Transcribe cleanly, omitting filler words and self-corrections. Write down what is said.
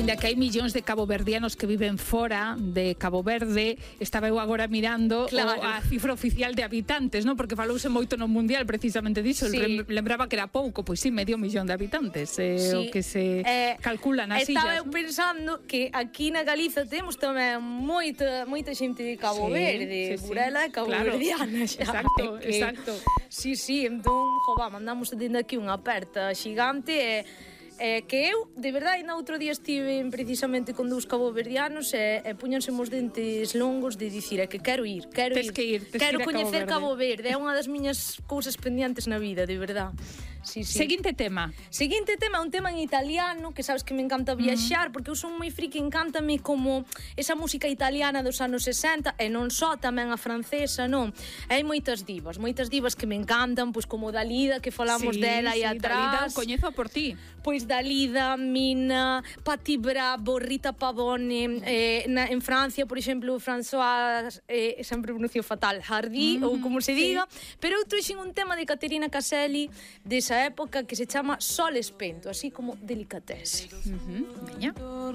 Ainda que hai millóns de caboverdianos que viven fora de Cabo Verde, estaba eu agora mirando a cifra oficial de habitantes, non? Porque falouse moito no mundial precisamente diso, lembraba que era pouco, pois sí, 500.000 de habitantes, o que se calcula nas illas. Estaba eu pensando que aquí na Galiza temos tamén moita xente de Cabo Verde, Burela e caboverdiana xa. Exacto. Sí, entón, mandamos dende aquí unha aperta xigante que eu, de verdade, ainda outro día estive precisamente con dous caboverdianos e puñanse os dentes longos de dicir que quero ir, quero coñecer Cabo Verde, é unha das miñas cousas pendientes na vida, de verdade. Seguinte tema, un tema en italiano, que sabes que me encanta viaxar, porque eu son moi friki, encántame como esa música italiana dos anos 60, e non só, tamén a francesa, non? Hai moitas divas que me encantan, pois como Dalida, que falamos dela aí atrás. Dalida, coñezo por ti. Pois Dalida, Mina, Patti Bravo, Rita Pavone, en Francia, por exemplo, François, sempre pronuncio fatal, Hardy, ou como se diga, pero eu trouxen un tema de Caterina Caselli, desa época, que se chama Sol Espento, así como delicatese. Veña.